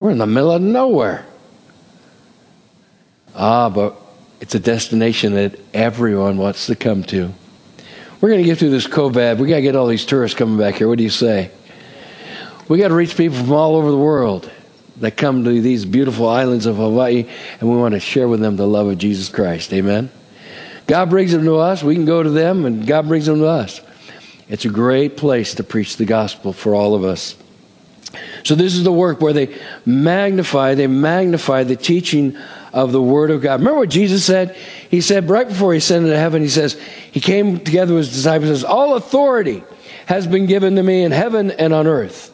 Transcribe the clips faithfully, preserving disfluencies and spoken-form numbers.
We're in the middle of nowhere. Ah, but it's a destination that everyone wants to come to. We're going to get through this COVID. We got to get all these tourists coming back here. What do you say? We got to reach people from all over the world that come to these beautiful islands of Hawaii, and we want to share with them the love of Jesus Christ. Amen? God brings them to us. We can go to them, and God brings them to us. It's a great place to preach the gospel for all of us. So this is the work where they magnify, they magnify the teaching of the Word of God. Remember what Jesus said? He said right before he ascended to heaven, he says, he came together with his disciples and says, all authority has been given to me in heaven and on earth.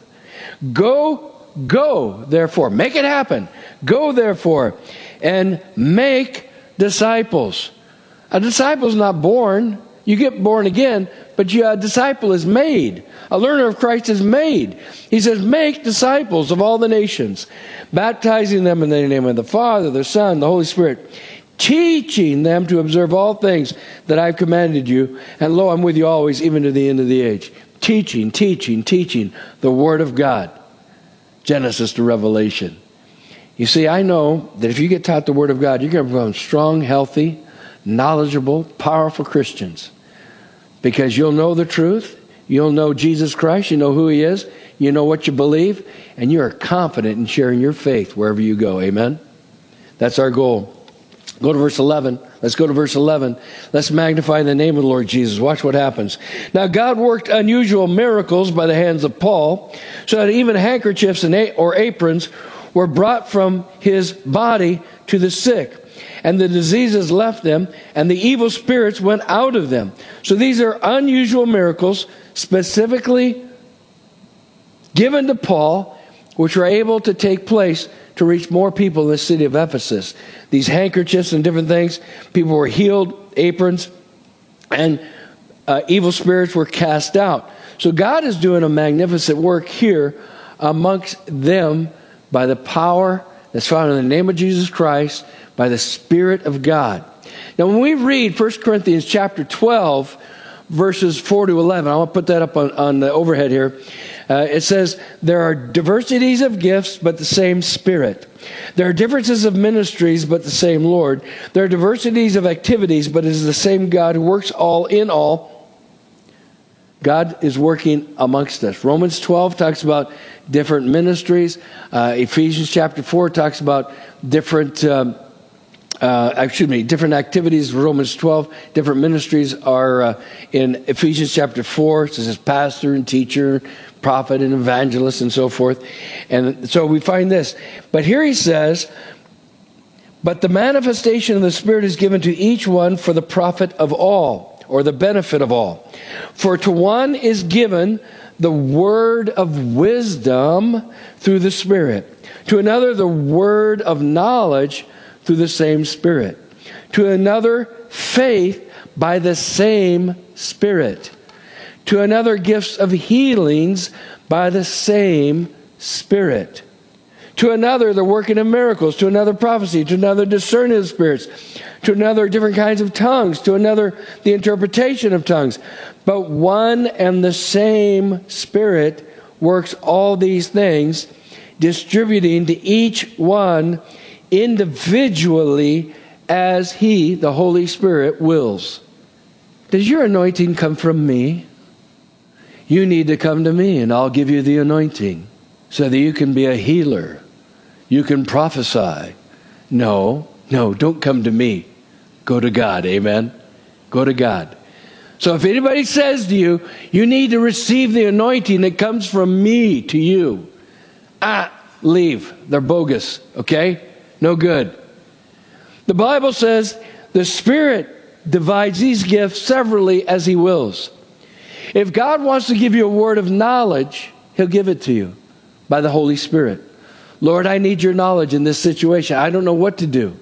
Go, go, therefore. Make it happen. Go, therefore, and make disciples. A disciple is not born. You get born again, but you, a disciple is made. A learner of Christ is made. He says, make disciples of all the nations, baptizing them in the name of the Father, the Son, the Holy Spirit, teaching them to observe all things that I've commanded you. And lo, I'm with you always, even to the end of the age. Teaching, teaching, teaching the Word of God. Genesis to Revelation. You see, I know that if you get taught the Word of God, you're going to become strong, healthy, knowledgeable, powerful Christians. Because you'll know the truth, you'll know Jesus Christ, you know who He is, you know what you believe, and you are confident in sharing your faith wherever you go. Amen? That's our goal. Go to verse eleven. Let's go to verse eleven. Let's magnify the name of the Lord Jesus. Watch what happens. Now God worked unusual miracles by the hands of Paul, so that even handkerchiefs and a- or aprons were brought from his body to the sick. And the diseases left them, and the evil spirits went out of them. So these are unusual miracles specifically given to Paul, which were able to take place to reach more people in the city of Ephesus. These handkerchiefs and different things, people were healed, aprons, and uh, evil spirits were cast out. So God is doing a magnificent work here amongst them by the power that's found in the name of Jesus Christ, by the Spirit of God. Now, when we read First Corinthians chapter twelve, verses four to eleven, I want to put that up on, on the overhead here. Uh, it says, there are diversities of gifts, but the same Spirit. There are differences of ministries, but the same Lord. There are diversities of activities, but it is the same God who works all in all. God is working amongst us. Romans twelve talks about different ministries. Uh, Ephesians chapter four talks about different... Um, Uh, excuse me, different activities. Romans twelve, different ministries are uh, in Ephesians chapter four. It says pastor and teacher, prophet and evangelist and so forth. And so we find this. But here he says, but the manifestation of the Spirit is given to each one for the profit of all, or the benefit of all. For to one is given the word of wisdom through the Spirit. To another, the word of knowledge through the same Spirit. To another, faith by the same Spirit. To another, gifts of healings by the same Spirit. To another, the working of miracles. To another, prophecy. To another, discerning of spirits. To another, different kinds of tongues. To another, the interpretation of tongues. But one and the same Spirit works all these things, distributing to each one individually as He, the Holy Spirit, wills. Does your anointing come from me? You need to come to me and I'll give you the anointing so that you can be a healer. You can prophesy. No, no, don't come to me. Go to God, amen? Go to God. So if anybody says to you, you need to receive the anointing that comes from me to you, ah, leave. They're bogus, okay? No good. The Bible says the Spirit divides these gifts severally as He wills. If God wants to give you a word of knowledge, He'll give it to you by the Holy Spirit. Lord, I need your knowledge in this situation. I don't know what to do.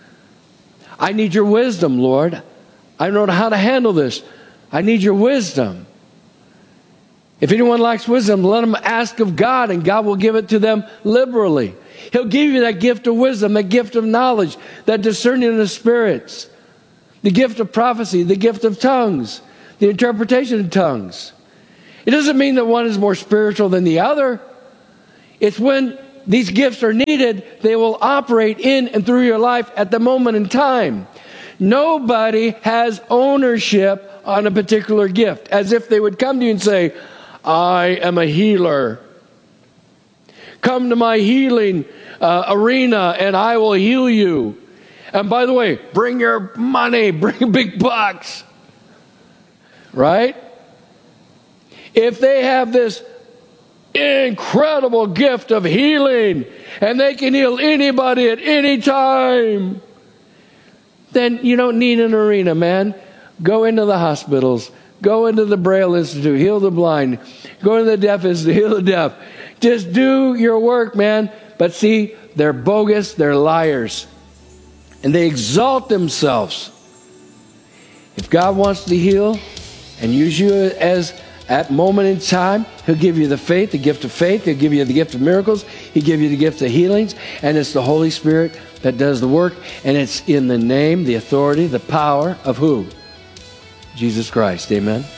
I need your wisdom, Lord. I don't know how to handle this. I need your wisdom. If anyone lacks wisdom, let them ask of God, and God will give it to them liberally. He'll give you that gift of wisdom, that gift of knowledge, that discerning of the spirits, the gift of prophecy, the gift of tongues, the interpretation of tongues. It doesn't mean that one is more spiritual than the other. It's when these gifts are needed, they will operate in and through your life at the moment in time. Nobody has ownership on a particular gift, as if they would come to you and say, I am a healer. Come to my healing uh, arena and I will heal you. And by the way, bring your money, bring big bucks. Right? If they have this incredible gift of healing and they can heal anybody at any time, then you don't need an arena, man. Go into the hospitals. Go into the Braille Institute. Heal the blind. Go into the deaf institute. Heal the deaf. Just do your work, man. But see, they're bogus. They're liars. And they exalt themselves. If God wants to heal and use you as at moment in time, He'll give you the faith, the gift of faith. He'll give you the gift of miracles. He'll give you the gift of healings. And it's the Holy Spirit that does the work. And it's in the name, the authority, the power of who? Jesus Christ. Amen.